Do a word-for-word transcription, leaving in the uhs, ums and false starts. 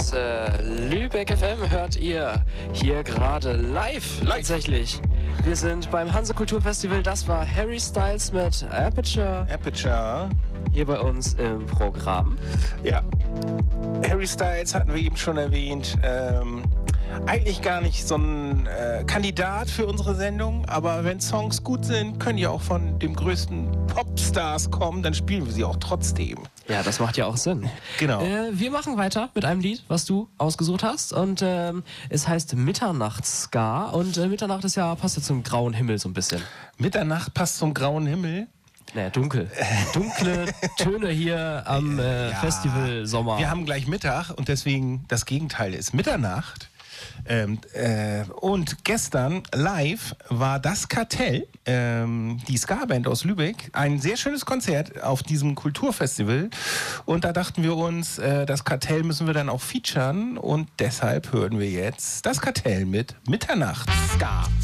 Radios äh, Lübeck F M hört ihr hier gerade live, live tatsächlich. Wir sind beim Hanse Kulturfestival, das war Harry Styles mit Aperture. Aperture. Hier bei uns im Programm. Ja, Harry Styles hatten wir eben schon erwähnt. Ähm, eigentlich gar nicht so ein äh, Kandidat für unsere Sendung, aber wenn Songs gut sind, können die auch von dem größten Popstars kommen, dann spielen wir sie auch trotzdem. Ja, das macht ja auch Sinn. Genau. Äh, wir machen weiter mit einem Lied, was du ausgesucht hast, und ähm, es heißt Mitternachtsska, und äh, Mitternacht ist ja, passt ja zum grauen Himmel so ein bisschen. Mitternacht passt zum grauen Himmel. Naja, dunkel. Dunkle Töne hier am äh, ja, Festival Sommer. Wir haben gleich Mittag und deswegen das Gegenteil ist Mitternacht. Ähm, äh, und gestern live war das Kartell, ähm, die Ska-Band aus Lübeck, ein sehr schönes Konzert auf diesem Kulturfestival. Und da dachten wir uns, äh, das Kartell müssen wir dann auch featuren. Und deshalb hören wir jetzt das Kartell mit Mitternachts Ska.